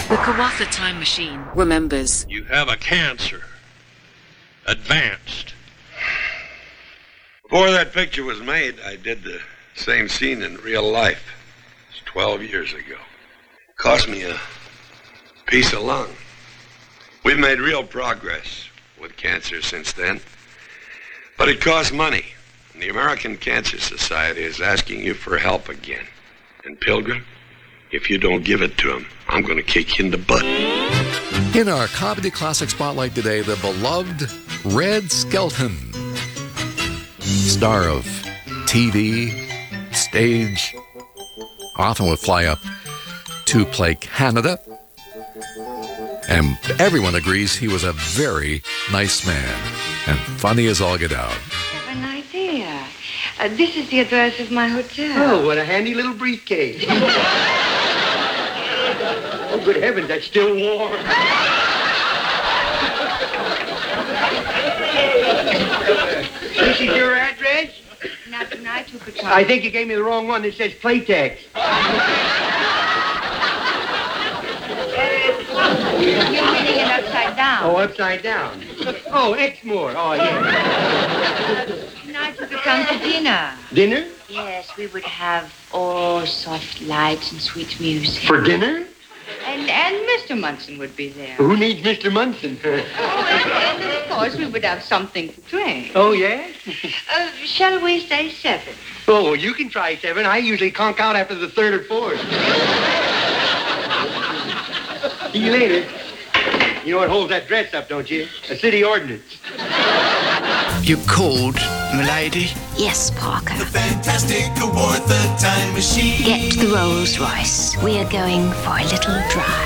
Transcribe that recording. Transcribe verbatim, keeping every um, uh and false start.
The Kawatha Time Machine remembers. You have a cancer. Advanced. Before that picture was made, I did the same scene in real life. It's twelve years ago. Cost me a piece of lung. We've made real progress with cancer since then. But it costs money. And the American Cancer Society is asking you for help again. And Pilgrim, if you don't give it to them, I'm going to kick you in the butt. In our Comedy Classic Spotlight today, the beloved Red Skelton. Star of T V, stage, often would fly up to play Canada. And everyone agrees he was a very nice man and funny as all get out. I have an idea. Uh, this is the address of my hotel. Oh, what a handy little briefcase. Oh, good heavens, that's still warm. This is your address? Not tonight, you could try. I think you gave me the wrong one. It says Playtex. You're reading it upside down. Oh, upside down. Oh, Exmoor. Oh, yeah. Tonight you could come to dinner. Dinner? Yes, we would have all soft lights and sweet music. For dinner? And and Mister Munson would be there. Who needs Mister Munson? Oh, and, and of course we would have something to drink. Oh, yeah? Uh, shall we say seven? Oh, well, you can try seven. I usually conk out after the third or fourth. See you later. You know what holds that dress up, don't you? A city ordinance. You called, milady? Yes, Parker. The fantastic Kawatha Time Machine. Get the Rolls Royce. We are going for a little drive.